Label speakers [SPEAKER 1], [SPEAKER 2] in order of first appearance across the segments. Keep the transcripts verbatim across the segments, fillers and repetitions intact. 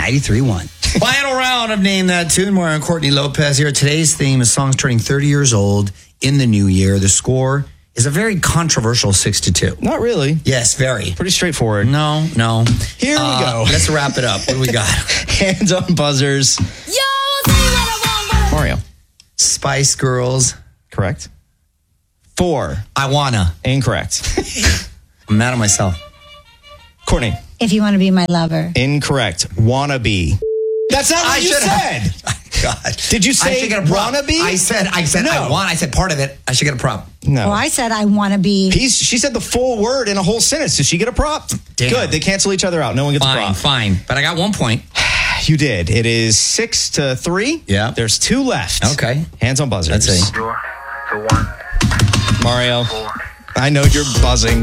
[SPEAKER 1] ninety-three point one. Final round of Name That Tune. Mario and Courtney Lopez here. Today's theme is songs turning thirty years old in the new year. The score is a very controversial six to two.
[SPEAKER 2] Not really.
[SPEAKER 1] Yes, very.
[SPEAKER 2] Pretty straightforward.
[SPEAKER 1] No, no.
[SPEAKER 2] Here we
[SPEAKER 1] Uh,
[SPEAKER 2] go.
[SPEAKER 1] Let's wrap it up. What do we got?
[SPEAKER 2] Hands on buzzers.
[SPEAKER 3] Yo,
[SPEAKER 2] Mario.
[SPEAKER 1] Spice Girls.
[SPEAKER 2] Correct. Four.
[SPEAKER 1] I Wanna.
[SPEAKER 2] Incorrect.
[SPEAKER 1] I'm mad at myself.
[SPEAKER 2] Courtney.
[SPEAKER 4] If you want to be my lover.
[SPEAKER 2] Incorrect. Wannabe. That's not what
[SPEAKER 1] I
[SPEAKER 2] you
[SPEAKER 1] should
[SPEAKER 2] said.
[SPEAKER 1] have. God.
[SPEAKER 2] Did you
[SPEAKER 1] I
[SPEAKER 2] say
[SPEAKER 1] should get a prop.
[SPEAKER 2] wannabe?
[SPEAKER 1] I said, I said,
[SPEAKER 2] No.
[SPEAKER 1] I want. I said part of it. I should get a prop.
[SPEAKER 2] No.
[SPEAKER 4] Well, I said I want to be.
[SPEAKER 2] He's, she said the full word in a whole sentence. Did she get a prop?
[SPEAKER 1] Damn.
[SPEAKER 2] Good. They cancel each other out. No one gets a
[SPEAKER 1] Fine,
[SPEAKER 2] prop.
[SPEAKER 1] fine. But I got one point.
[SPEAKER 2] You did. It is six to three.
[SPEAKER 1] Yeah.
[SPEAKER 2] There's two left.
[SPEAKER 1] Okay.
[SPEAKER 2] Hands on buzzers.
[SPEAKER 1] Let's see.
[SPEAKER 5] You're the one.
[SPEAKER 2] Mario, I know you're buzzing.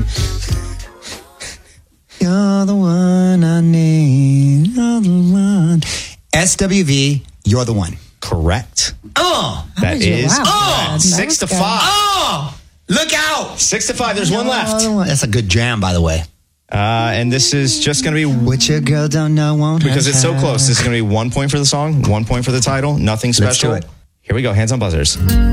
[SPEAKER 1] You're the one I need. You're the one. S W V, You're the One.
[SPEAKER 2] Correct.
[SPEAKER 1] Oh,
[SPEAKER 2] That
[SPEAKER 4] was your-
[SPEAKER 2] is
[SPEAKER 4] wow.
[SPEAKER 2] correct.
[SPEAKER 4] That
[SPEAKER 2] Six
[SPEAKER 4] was
[SPEAKER 2] to
[SPEAKER 4] good.
[SPEAKER 2] five.
[SPEAKER 1] oh, look out.
[SPEAKER 2] Six to five. There's one left.
[SPEAKER 1] That's a good jam, by the way.
[SPEAKER 2] Uh, and this is just going to be,
[SPEAKER 1] What your girl don't know won't
[SPEAKER 2] because it's so
[SPEAKER 1] hurt.
[SPEAKER 2] close, this is going to be one point for the song, one point for the title, nothing
[SPEAKER 1] Let's
[SPEAKER 2] special.
[SPEAKER 1] do it.
[SPEAKER 2] Here we go. Hands on buzzers.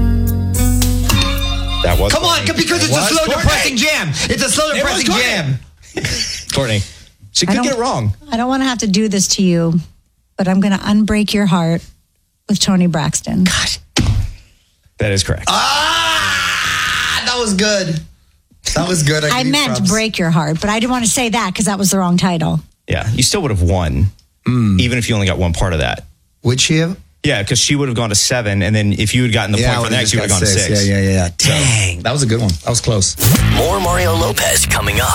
[SPEAKER 2] That was
[SPEAKER 1] Come on,
[SPEAKER 2] Courtney.
[SPEAKER 1] because
[SPEAKER 2] It
[SPEAKER 1] it's a
[SPEAKER 2] was
[SPEAKER 1] slow
[SPEAKER 2] Courtney.
[SPEAKER 1] depressing jam. It's a slow
[SPEAKER 2] It was
[SPEAKER 1] depressing
[SPEAKER 2] Courtney.
[SPEAKER 1] jam.
[SPEAKER 2] Courtney. She
[SPEAKER 4] I
[SPEAKER 2] could
[SPEAKER 4] don't-
[SPEAKER 2] get it wrong.
[SPEAKER 4] I don't want to have to do this to you, but I'm going to unbreak your heart with Toni Braxton.
[SPEAKER 2] That is correct.
[SPEAKER 1] Ah, that was good. That was good.
[SPEAKER 4] I
[SPEAKER 1] give you
[SPEAKER 4] meant
[SPEAKER 1] props.
[SPEAKER 4] break your heart, but I didn't want to say that because that was the wrong title.
[SPEAKER 2] Yeah. You still would have won, even if you only got one part of that.
[SPEAKER 1] Would she have?
[SPEAKER 2] Yeah, because she would have gone to seven, and then if you had gotten the point for the next, you would have gone to six.
[SPEAKER 1] Yeah, yeah, yeah. Dang, that was a good one. That was close.
[SPEAKER 6] More Mario Lopez coming up.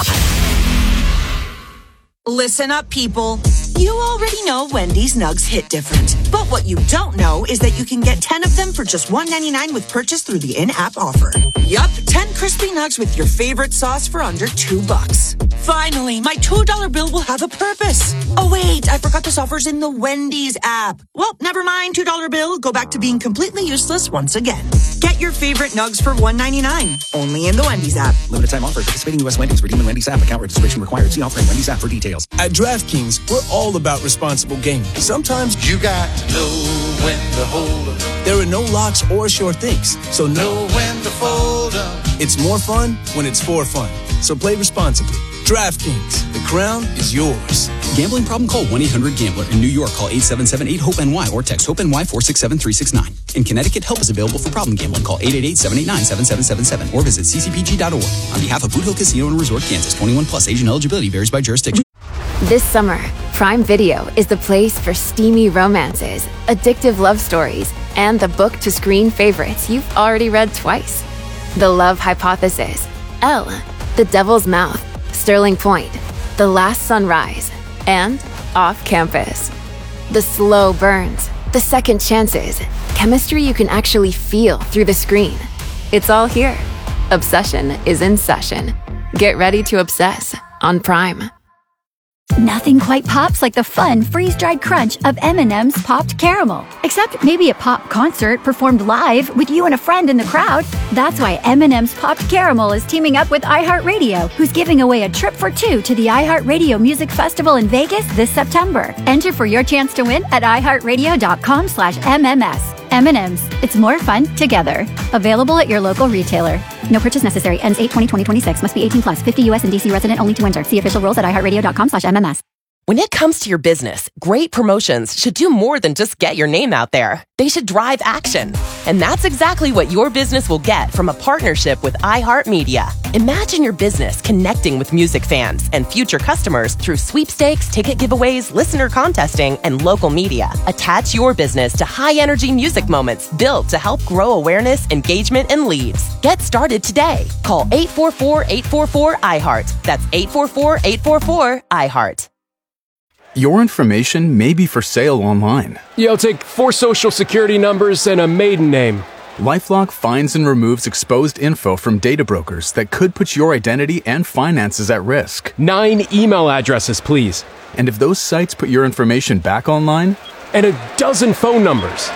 [SPEAKER 3] Listen up, people. You already know Wendy's nugs hit different. But what you don't know is that you can get ten of them for just one ninety-nine with purchase through the in-app offer. Yup, ten crispy nugs with your favorite sauce for under two bucks. Finally, my two dollar bill will have a purpose. Oh wait, I forgot this offer's in the Wendy's app. Well, never mind, two dollar bill. Go back to being completely useless once again. Get your favorite nugs for one ninety-nine. Only in the Wendy's app.
[SPEAKER 7] Limited time offer. Participating U S Wendy's. Redeem in Wendy's app. Account registration required. See offer in Wendy's app for details.
[SPEAKER 8] At DraftKings, we're all about responsible gaming. Sometimes
[SPEAKER 9] You got to know when to hold up,
[SPEAKER 8] there are no locks or sure things, so no,
[SPEAKER 9] know when to fold up.
[SPEAKER 8] it's more fun when it's for fun. So play responsibly. DraftKings, the crown is yours.
[SPEAKER 7] Gambling problem? Call one eight hundred gambler. In New York, call eight seven seven eight hope N Y or text HOPE-NY four six seven three six nine. In Connecticut, help is available for problem gambling. Call eight eight eight seven eight nine seven seven seven seven or visit c c p g dot org. On behalf of Boot Hill Casino and Resort, Kansas, twenty-one plus, age and eligibility varies by jurisdiction.
[SPEAKER 10] This summer, Prime Video is the place for steamy romances, addictive love stories, and the book-to-screen favorites you've already read twice. The Love Hypothesis, Elle, The Devil's Mouth, Sterling Point, The Last Sunrise, and Off Campus. The slow burns, the second chances, chemistry you can actually feel through the screen. It's all here. Obsession is in session. Get ready to obsess on Prime.
[SPEAKER 11] Nothing quite pops like the fun freeze-dried crunch of M and M's Popped Caramel. Except maybe a pop concert performed live with you and a friend in the crowd. That's why M and M's Popped Caramel is teaming up with iHeartRadio, who's giving away a trip for two to the iHeartRadio Music Festival in Vegas this September. Enter for your chance to win at iHeartRadio.com slash MMS. M and M's. It's more fun together. Available at your local retailer. No purchase necessary. Ends eight twenty twenty twenty-six. Must be eighteen plus. fifty U S and D C resident only to enter. See official rules at iHeartRadio.com slash MMS.
[SPEAKER 12] When it comes to your business, great promotions should do more than just get your name out there. They should drive action. And that's exactly what your business will get from a partnership with iHeartMedia. Imagine your business connecting with music fans and future customers through sweepstakes, ticket giveaways, listener contesting, and local media. Attach your business to high-energy music moments built to help grow awareness, engagement, and leads. Get started today. Call eight four four, eight four four, I heart. That's eight four four, eight four four, I heart.
[SPEAKER 13] Your information may be for sale online.
[SPEAKER 14] Yeah, I'll take four social security numbers and a maiden name.
[SPEAKER 13] LifeLock finds and removes exposed info from data brokers that could put your identity and finances at risk.
[SPEAKER 14] Nine email addresses, please.
[SPEAKER 13] And if those sites put your information back online?
[SPEAKER 14] And a dozen phone numbers.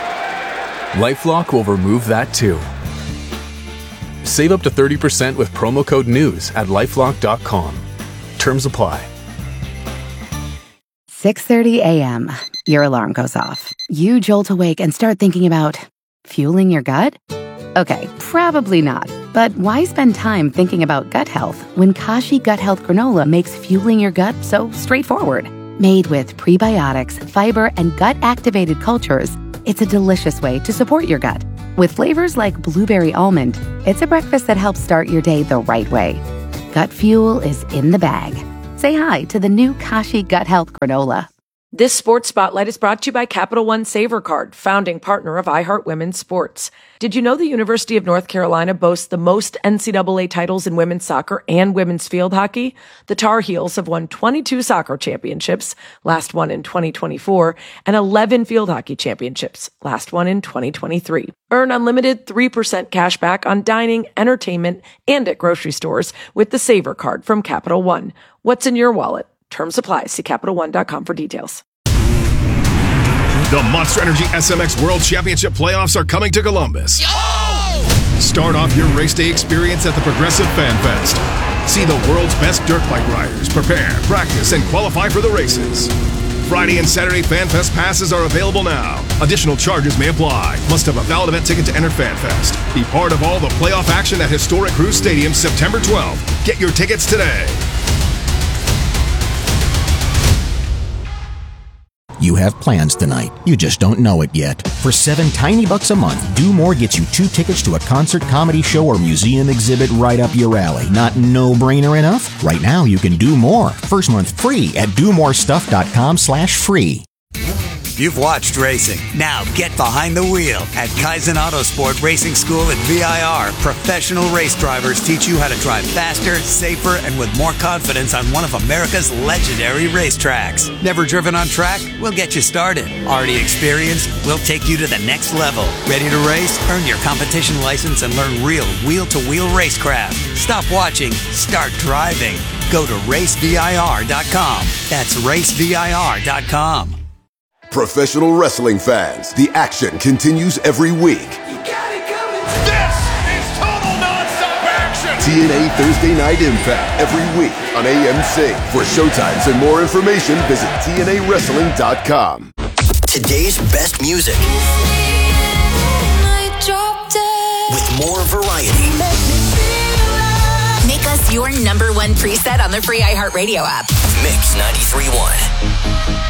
[SPEAKER 13] LifeLock will remove that too. Save up to thirty percent with promo code NEWS at lifelock dot com. Terms apply.
[SPEAKER 15] six thirty a.m., your alarm goes off. You jolt awake and start thinking about fueling your gut? Okay, probably not. But why spend time thinking about gut health when Kashi Gut Health Granola makes fueling your gut so straightforward? Made with prebiotics, fiber, and gut-activated cultures, it's a delicious way to support your gut. With flavors like blueberry almond, it's a breakfast that helps start your day the right way. Gut fuel is in the bag. Say hi to the new Kashi Gut Health Granola.
[SPEAKER 16] This Sports Spotlight is brought to you by Capital One Saver Card, founding partner of iHeart Women's Sports. Did you know the University of North Carolina boasts the most N C double A titles in women's soccer and women's field hockey? The Tar Heels have won twenty-two soccer championships, last one in twenty twenty-four, and eleven field hockey championships, last one in twenty twenty-three. Earn unlimited three percent cash back on dining, entertainment, and at grocery stores with the Saver Card from Capital One. What's in your wallet? Terms apply. See Capital One dot com for details.
[SPEAKER 17] The Monster Energy S M X World Championship playoffs are coming to Columbus. Oh! Start off your race day experience at the Progressive Fan Fest. See the world's best dirt bike riders prepare, practice, and qualify for the races. Friday and Saturday Fan Fest passes are available now. Additional charges may apply. Must have a valid event ticket to enter Fan Fest. Be part of all the playoff action at historic Cruz Stadium September twelfth. Get your tickets today.
[SPEAKER 18] You have plans tonight. You just don't know it yet. For seven tiny bucks a month, Do More gets you two tickets to a concert, comedy show, or museum exhibit right up your alley. Not no-brainer enough? Right now, you can do more. First month free at do more stuff dot com slash free.
[SPEAKER 19] You've watched racing. Now get behind the wheel at Kaizen Autosport Racing School at V I R. Professional race drivers teach you how to drive faster, safer, and with more confidence on one of America's legendary racetracks. Never driven on track? We'll get you started. Already experienced? We'll take you to the next level. Ready to race? Earn your competition license and learn real wheel-to-wheel racecraft. Stop watching. Start driving. Go to race V I R dot com. That's race V I R dot com.
[SPEAKER 20] Professional wrestling fans, the action continues every week.
[SPEAKER 9] This is total nonstop action!
[SPEAKER 20] T N A Thursday Night Impact every week on A M C. For showtimes and more information, visit T N A wrestling dot com.
[SPEAKER 6] Today's best music. With more variety.
[SPEAKER 21] Make us your number one preset on the free iHeartRadio app.
[SPEAKER 6] Mix ninety-three point one.